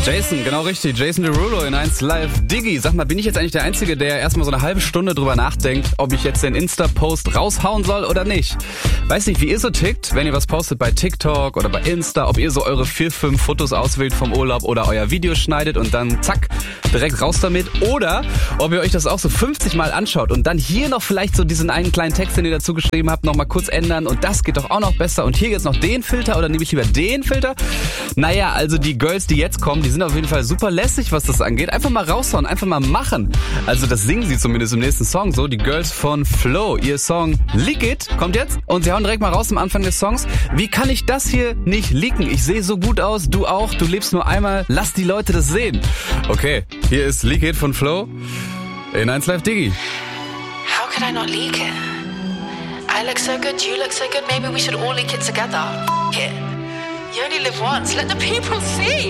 Jason, genau richtig. Jason Derulo in 1 Live. Diggi, sag mal, bin ich jetzt eigentlich der Einzige, der erstmal so eine halbe Stunde drüber nachdenkt, ob ich jetzt den Insta-Post raushauen soll oder nicht? Weiß nicht, wie ihr so tickt, wenn ihr was postet bei TikTok oder bei Insta, ob ihr so eure 4, 5 Fotos auswählt vom Urlaub oder euer Video schneidet und dann zack, direkt raus damit. Oder ob ihr euch das auch so 50 Mal anschaut und dann hier noch vielleicht so diesen einen kleinen Text, den ihr dazu geschrieben habt, nochmal kurz ändern und das geht doch auch noch besser und hier jetzt noch den Filter oder nehme ich lieber den Filter? Naja, also die Girls, die jetzt kommen, die sind auf jeden Fall super lässig, was das angeht. Einfach mal raushauen, einfach mal machen. Also das singen sie zumindest im nächsten Song so. Die Girls von Flow, ihr Song Leak It kommt jetzt und sie hauen direkt mal raus am Anfang des Songs. Wie kann ich das hier nicht leaken? Ich sehe so gut aus, du auch, du lebst nur einmal, lass die Leute das sehen. Okay, hier ist Leak It von Flow in 1 Live Diggi. How could I not leak it? I look so good, you look so good, maybe we should all leak it together. F*** it. You only live once, let the people see.